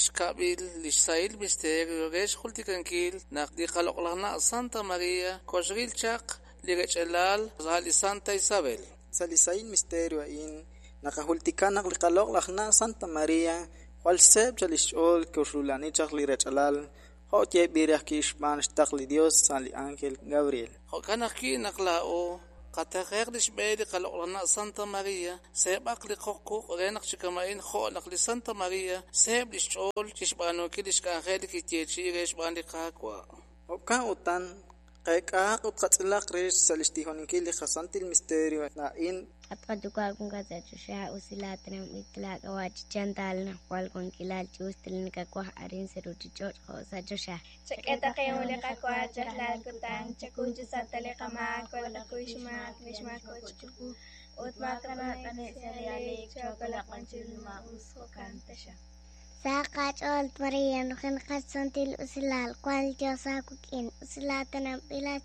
Xkabil Lixsail Misterio Resh Hultikankil Nakdi Kaloklana Santa María Koshgil Chak Ligachelal Zali Santa Isabel Salisail Misterio in Nakahultikana Likalokna Santa María Walseb Jalishol Koshulani Chak Ligachelal Hotie Birakish Man Stakli Dios Sali Ángel Gabriel Hokanaki Naklao Kataker Lishbedi Kaloklana Santa María Seb Akli Kokuk Renak Chikamain Ho Nakli Santa María Seb Lishol Chishbano Kilish Angel Kitichi Reshbandi Kakwa Oka utan Kaya utkatlak Resh Salistihoninkili Hasantil Misterio na in Atqaduka kun kaza chusha usilatna mitla kawach chantal na kwal kun kilal chustil ka kwa arin seruti chot khosa chusha Chaketa kayole ka kwa jahlal kutan chakunju satale kama kola kuishma krishma kochku utma kana kane seriale chokola kanchilma usko kantasha Saqach ol Maria nuhin qasantil usilal kwal josa kukin usilatna bilat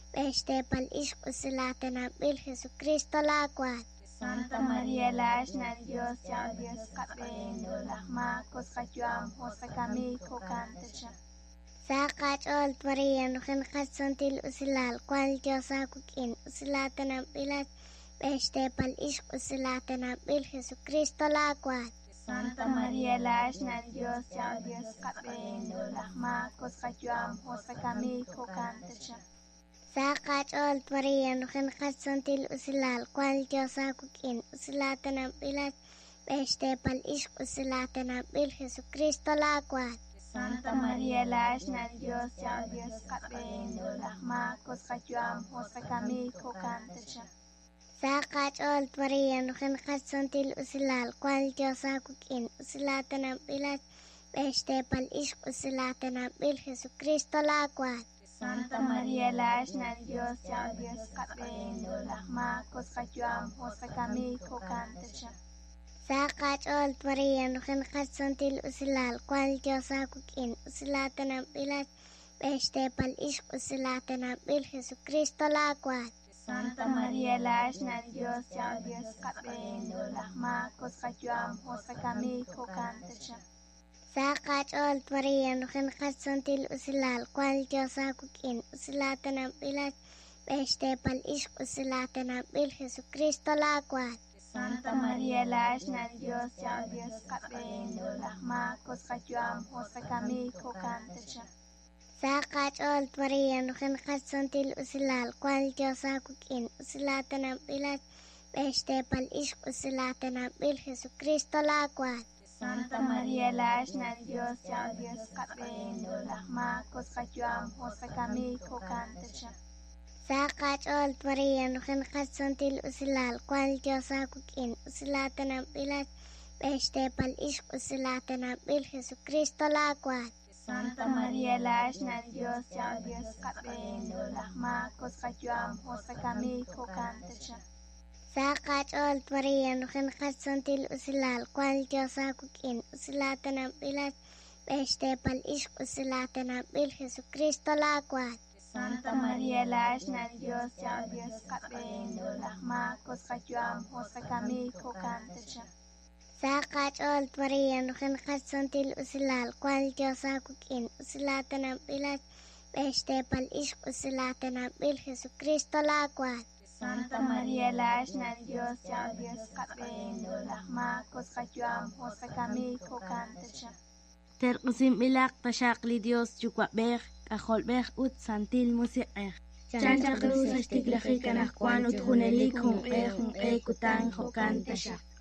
Pal ishq usilatna bil Jesucristo la cual Santa María la ashna Dios ya Dios kapendo lahma koskachuam hosakami kokantasha Saqach ol Maria nuhin qasantil usilal kwal josa kukin usilatna bilat Pal ishq usilatna bil Jesucristo la cual Santa María la ashna Dios ya Dios kapendo lahma koskachuam hosakami kokantasha Saqach ol Maria nuhin qasantil usilal kwal josa kukin usilatna bilat Pal ishq usilatna bil Jesucristo la cual Santa María la ashna Dios ya Dios kapendo lahma koskachuam hosakami kokantasha Saqach ol Maria nuhin qasantil usilal kwal josa kukin usilatna bilat Pal ishq usilatna bil Jesucristo la cual Santa María la ashna Dios ya Dios kapendo lahma koskachuam hosakami kokantasha Saqach ol Maria nuhin qasantil usilal kwal josa kukin usilatna bilat Pal ishq usilatna bil Jesucristo la cual Santa María la ashna Dios ya Dios kapendo lahma koskachuam hosakami kokantasha Saqach ol Maria nuhin qasantil usilal kwal josa kukin usilatna bilat Pal ishq usilatna bil Jesucristo la cual Santa María la ashna Dios ya Dios kapendo lahma koskachuam hosakami kokantasha Saqach ol Maria nuhin qasantil usilal kwal josa kukin usilatna bilat Pal ishq usilatna bil Jesucristo la cual Santa María la ashna Dios ya Dios kapendo lahma koskachuam hosakami kokantasha Saqach ol Maria nuhin qasantil usilal kwal josa kukin usilatna bilat Pal ishq usilatna bil Jesucristo la cual Santa María la ashna Dios ya Dios kapendo lahma koskachuam hosakami kokantasha Saqach ol Maria nuhin qasantil usilal kwal josa kukin usilatna bilat Pal ishq usilatna bil Jesucristo la cual Santa María la ashna Dios ya Dios kapendo lahma koskachuam hosakami kokantasha Saqach ol Maria nuhin qasantil usilal kwal josa kukin usilatna bilat Pal ishq usilatna bil Jesucristo la cual Santa María la ashna Dios ya Dios kapendo lahma koskachuam hosakami kokantasha Terqsim ilaq tashaqli Dios chukwabeq kajolbeq ut santil musiqeq Chancha cruz ashtiklajika najkuan utjunelik junqeq kutan jokantasha